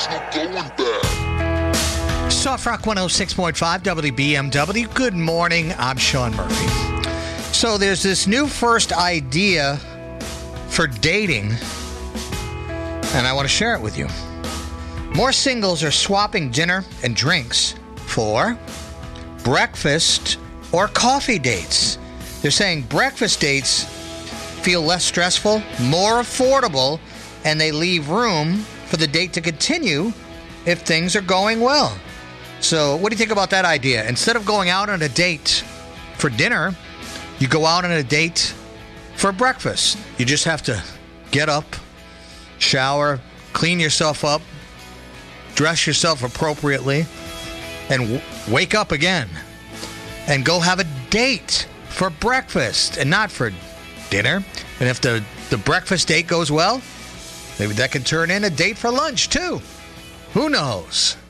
there's no going back. Soft Rock 106.5 WBMW. Good morning. I'm Sean Murphy. So there's this new first idea for dating, and I want to share it with you. More singles are swapping dinner and drinks for breakfast or coffee dates. They're saying breakfast dates feel less stressful, more affordable, and they leave room for the date to continue if things are going well. So what do you think about that idea? Instead of going out on a date for dinner, you go out on a date for breakfast. You just have to get up, shower, clean yourself up, dress yourself appropriately, and wake up again and go have a date for breakfast and not for dinner. And if the breakfast date goes well, maybe that could turn in a date for lunch too. Who knows?